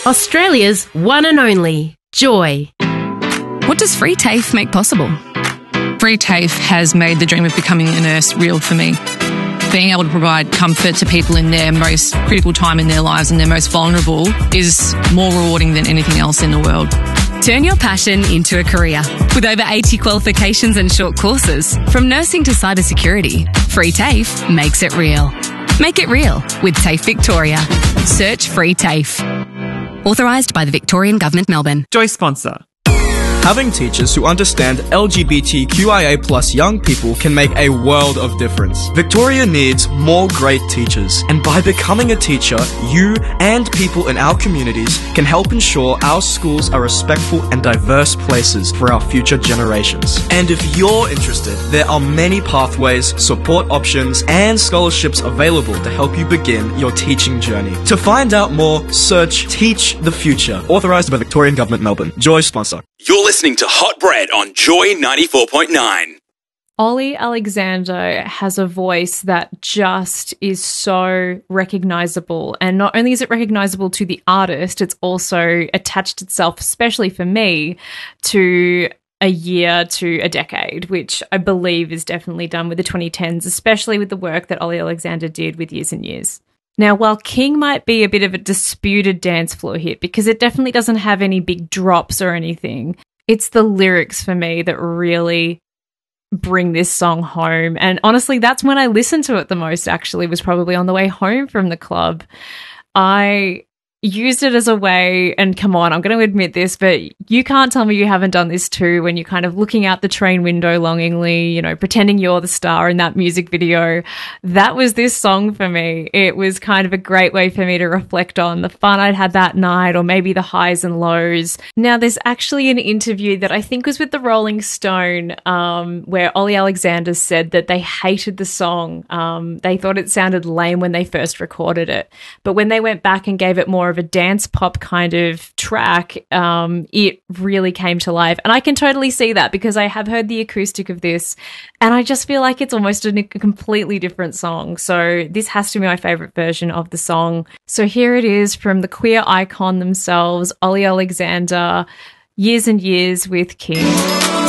Australia's one and only Joy. What does Free TAFE make possible? Free TAFE has made the dream of becoming a nurse real for me. Being able to provide comfort to people in their most critical time in their lives and their most vulnerable is more rewarding than anything else in the world. Turn your passion into a career. With over 80 qualifications and short courses, from nursing to cybersecurity, Free TAFE makes it real. Make it real with TAFE Victoria. Search Free TAFE. Authorised by the Victorian Government, Melbourne. Joy sponsor. Having teachers who understand LGBTQIA+ young people can make a world of difference. Victoria needs more great teachers, and by becoming a teacher, you and people in our communities can help ensure our schools are respectful and diverse places for our future generations. And if you're interested, there are many pathways, support options, and scholarships available to help you begin your teaching journey. To find out more, search Teach the Future, authorised by Victorian Government, Melbourne. Joy sponsor. You're listening to Hot Bread on Joy 94.9. Ollie Alexander has a voice that just is so recognisable. And not only is it recognisable to the artist, it's also attached itself, especially for me, to a year to a decade, which I believe is definitely done with the 2010s, especially with the work that Ollie Alexander did with Years and Years. Now, while King might be a bit of a disputed dance floor hit because it definitely doesn't have any big drops or anything, it's the lyrics for me that really bring this song home. And honestly, that's when I listened to it the most, actually, was probably on the way home from the club. I used it as a way, and come on, I'm going to admit this, but you can't tell me you haven't done this too, when you're kind of looking out the train window longingly, you know, pretending you're the star in that music video. That was this song for me. It was kind of a great way for me to reflect on the fun I'd had that night, or maybe the highs and lows. Now, there's actually an interview that I think was with the Rolling Stone, where Ollie Alexander said that they hated the song. They thought it sounded lame when they first recorded it, but when they went back and gave it more of a dance pop kind of track, it really came to life. And I can totally see that because I have heard the acoustic of this and I just feel like it's almost a completely different song. So this has to be my favourite version of the song. So here it is from the queer icon themselves, Ollie Alexander, Years and Years with King.